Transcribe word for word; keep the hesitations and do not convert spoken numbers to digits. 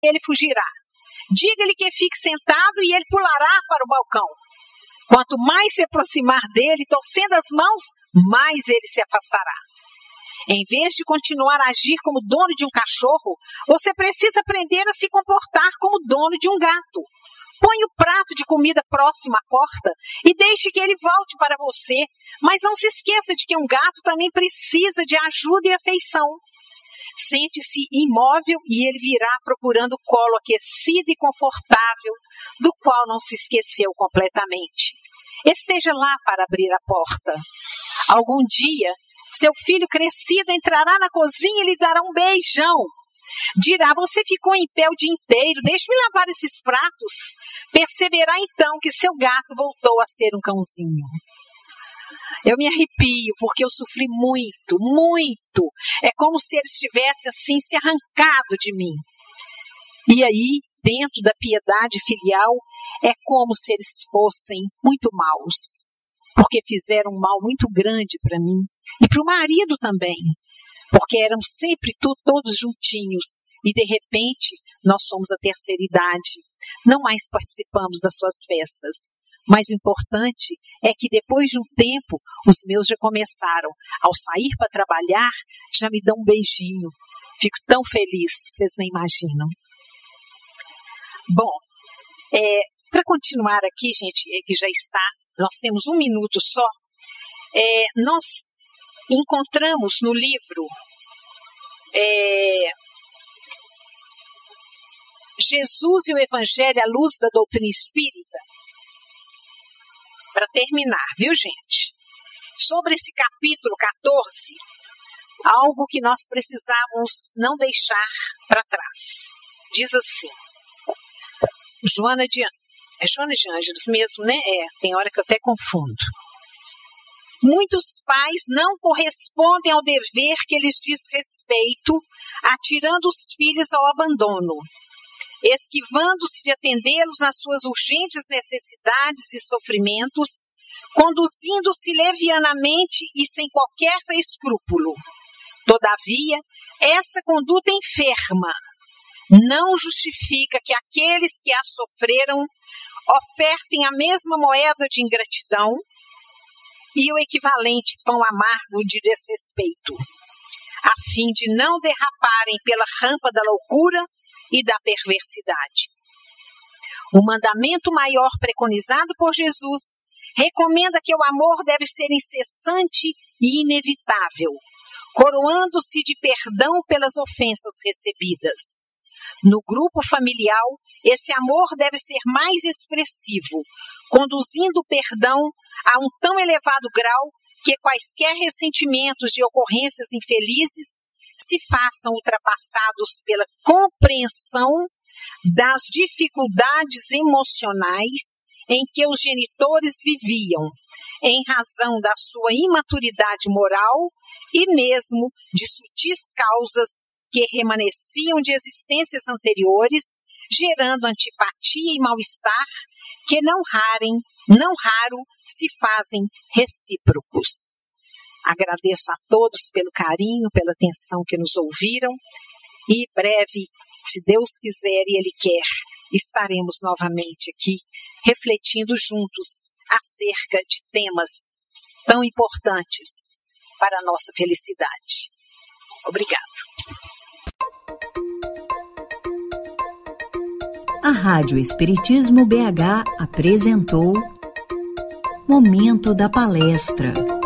ele fugirá. Diga-lhe que fique sentado e ele pulará para o balcão. Quanto mais se aproximar dele, torcendo as mãos, mais ele se afastará. Em vez de continuar a agir como dono de um cachorro, você precisa aprender a se comportar como dono de um gato. Põe o prato de comida próximo à porta e deixe que ele volte para você, mas não se esqueça de que um gato também precisa de ajuda e afeição. Sente-se imóvel e ele virá procurando o colo aquecido e confortável, do qual não se esqueceu completamente. Esteja lá para abrir a porta. Algum dia, seu filho crescido entrará na cozinha e lhe dará um beijão. Dirá, você ficou em pé o dia inteiro, deixe-me lavar esses pratos. Perceberá então que seu gato voltou a ser um cãozinho. Eu me arrepio porque eu sofri muito, muito. É como se ele estivesse assim se arrancado de mim. E aí, dentro da piedade filial, é como se eles fossem muito maus. Porque fizeram um mal muito grande para mim. E para o marido também. Porque eram sempre tu, todos juntinhos. E de repente, nós somos a terceira idade. Não mais participamos das suas festas. Mas o importante é que depois de um tempo, os meus já começaram. Ao sair para trabalhar, já me dão um beijinho. Fico tão feliz, vocês nem imaginam. Bom, é, para continuar aqui, gente, é que já está, nós temos um minuto só. É, nós encontramos no livro é, Jesus e o Evangelho à luz da doutrina espírita. Para terminar, viu, gente? Sobre esse capítulo quatorze, algo que nós precisávamos não deixar para trás. Diz assim, Joana de, é Joana de Ângeles mesmo, né? É, tem hora que eu até confundo. Muitos pais não correspondem ao dever que lhes diz respeito, atirando os filhos ao abandono, esquivando-se de atendê-los nas suas urgentes necessidades e sofrimentos, conduzindo-se levianamente e sem qualquer escrúpulo. Todavia, essa conduta enferma não justifica que aqueles que a sofreram ofertem a mesma moeda de ingratidão e o equivalente pão amargo de desrespeito, a fim de não derraparem pela rampa da loucura e da perversidade. O mandamento maior preconizado por Jesus recomenda que o amor deve ser incessante e inevitável, coroando-se de perdão pelas ofensas recebidas. No grupo familiar, esse amor deve ser mais expressivo, conduzindo o perdão a um tão elevado grau que quaisquer ressentimentos de ocorrências infelizes se façam ultrapassados pela compreensão das dificuldades emocionais em que os genitores viviam, em razão da sua imaturidade moral e mesmo de sutis causas que remanesciam de existências anteriores, gerando antipatia e mal-estar que não rarem, não raro se fazem recíprocos. Agradeço a todos pelo carinho, pela atenção que nos ouviram e breve, se Deus quiser e Ele quer, estaremos novamente aqui refletindo juntos acerca de temas tão importantes para a nossa felicidade. Obrigado. A Rádio Espiritismo B H apresentou Momento da Palestra.